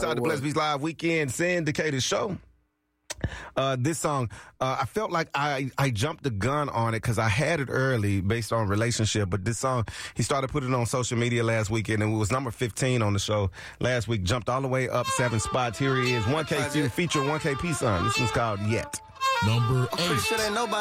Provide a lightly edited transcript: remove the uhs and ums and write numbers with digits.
out to Bless Beats Live Weekend syndicated show. This song, I felt like I jumped the gun on it because I had it early based on relationship. But this song, he started putting it on social media last weekend, and it was number 15 on the show last week. Jumped all the way up 7 spots. Here he is, 1K feature 1K P Son. This one's called Yet. Number 8. Pretty sure ain't nobody